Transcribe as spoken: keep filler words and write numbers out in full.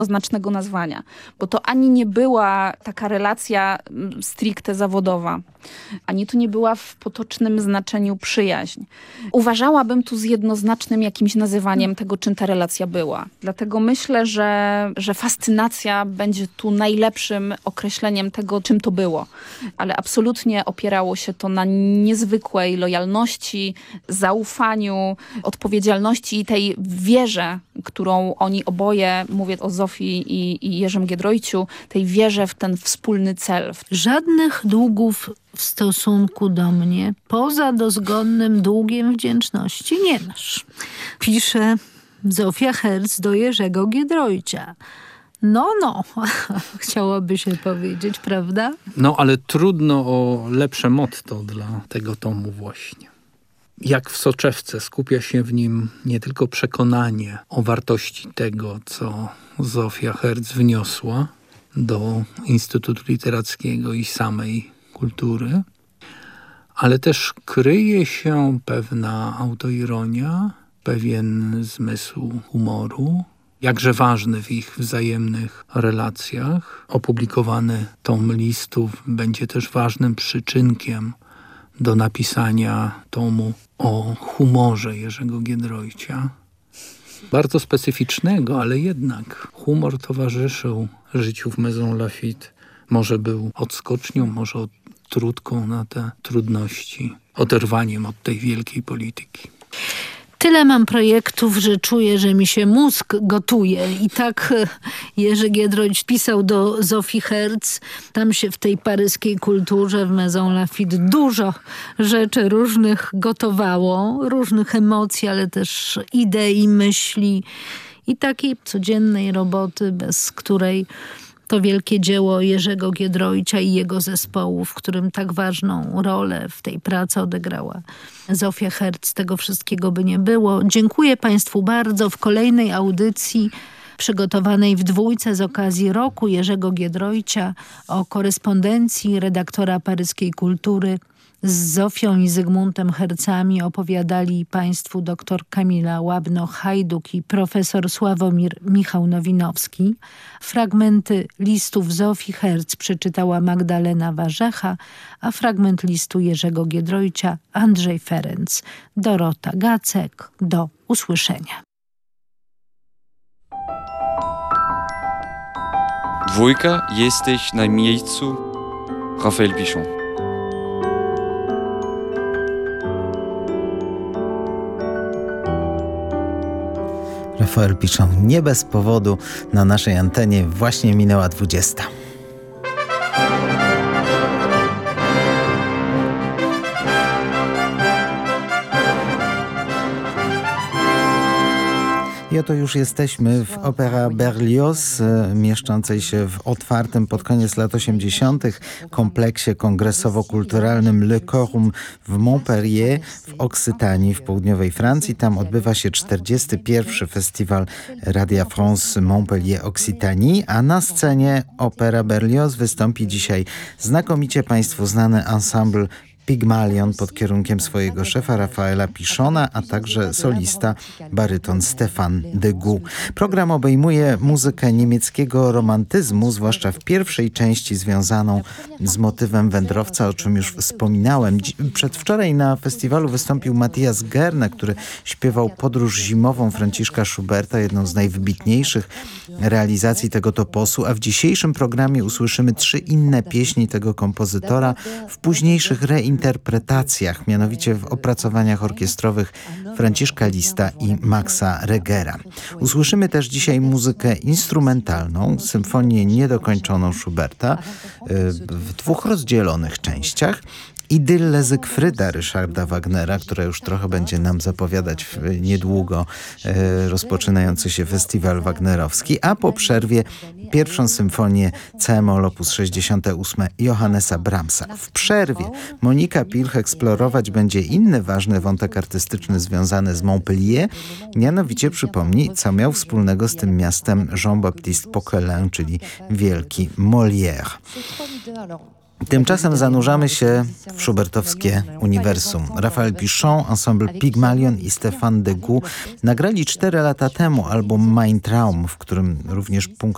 jednoznacznego nazwania, bo to ani nie była taka relacja stricte zawodowa, ani to nie była w potocznym znaczeniu przyjaźń. Uważałabym tu z jednoznacznym jakimś nazywaniem tego, czym ta relacja była. Dlatego myślę, że, że fascynacja będzie tu najlepszym określeniem tego, czym to było. Ale absolutnie opierało się to na niezwykłej lojalności, zaufaniu, odpowiedzialności i tej wierze, którą oni oboje, mówię o Zofii i, i Jerzym Giedroyciu, tej wierze w ten wspólny cel. Żadnych długów w stosunku do mnie, poza dozgonnym długiem wdzięczności, nie masz. Pisze Zofia Herz do Jerzego Giedroycia. No, no, chciałoby się powiedzieć, prawda? No, ale trudno o lepsze motto dla tego tomu właśnie. Jak w soczewce skupia się w nim nie tylko przekonanie o wartości tego, co Zofia Herz wniosła do Instytutu Literackiego i samej kultury, ale też kryje się pewna autoironia, pewien zmysł humoru, jakże ważny w ich wzajemnych relacjach. Opublikowany tom listów będzie też ważnym przyczynkiem do napisania tomu o humorze Jerzego Giedroycia. Bardzo specyficznego, ale jednak humor towarzyszył życiu w Maison Lafitte. Może był odskocznią, może trutką na te trudności, oderwaniem od tej wielkiej polityki. Tyle mam projektów, że czuję, że mi się mózg gotuje. I tak Jerzy Giedroyć pisał do Zofii Herz. Tam się w tej paryskiej kulturze, w Maison Lafitte dużo rzeczy różnych gotowało. Różnych emocji, ale też idei, myśli i takiej codziennej roboty, bez której to wielkie dzieło Jerzego Giedroycia i jego zespołu, w którym tak ważną rolę w tej pracy odegrała Zofia Herz, tego wszystkiego by nie było. Dziękuję Państwu bardzo. W kolejnej audycji przygotowanej w dwójce z okazji roku Jerzego Giedroycia o korespondencji redaktora paryskiej kultury z Zofią i Zygmuntem Hercami opowiadali Państwu dr Kamila Łabno-Hajduk i profesor Sławomir Michał Nowinowski. Fragmenty listów Zofii Herz przeczytała Magdalena Warzecha, a fragment listu Jerzego Giedroycia Andrzej Ferenc. Dorota Gacek. Do usłyszenia. Dwójka, jesteś na miejscu. Raphael Pichon. Raphael Pichon nie bez powodu na naszej antenie właśnie minęła dwudziesta. I oto już jesteśmy w Opera Berlioz, mieszczącej się w otwartym pod koniec lat osiemdziesiątych kompleksie kongresowo-kulturalnym Le Corum w Montpellier w Oksytanii w południowej Francji. Tam odbywa się czterdziesty pierwszy festiwal Radia France Montpellier Occitanie, a na scenie Opera Berlioz wystąpi dzisiaj znakomicie Państwu znany ensemble Pygmalion pod kierunkiem swojego szefa Raphaela Pichona, a także solista baryton Stéphane Degout. Program obejmuje muzykę niemieckiego romantyzmu, zwłaszcza w pierwszej części związaną z motywem wędrowca, o czym już wspominałem. Przedwczoraj na festiwalu wystąpił Matthias Gerne, który śpiewał Podróż zimową Franciszka Schuberta, jedną z najwybitniejszych realizacji tego toposu, a w dzisiejszym programie usłyszymy trzy inne pieśni tego kompozytora w późniejszych reinterpretacjach, mianowicie w opracowaniach orkiestrowych Franciszka Lista i Maxa Regera. Usłyszymy też dzisiaj muzykę instrumentalną, symfonię niedokończoną Schuberta w dwóch rozdzielonych częściach. Idyllę Zygfryda Ryszarda Wagnera, która już trochę będzie nam zapowiadać niedługo e, rozpoczynający się festiwal wagnerowski, a po przerwie pierwszą symfonię C-moll op. sześćdziesiąte ósme Johannesa Brahmsa. W przerwie Monika Pilch eksplorować będzie inny ważny wątek artystyczny związany z Montpellier, mianowicie przypomni, co miał wspólnego z tym miastem Jean-Baptiste Poquelin, czyli wielki Molière. Tymczasem zanurzamy się w schubertowskie uniwersum. Raphael Pichon, ensemble Pygmalion i Stéphane Degout nagrali cztery lata temu album Mein Traum, w którym również punkt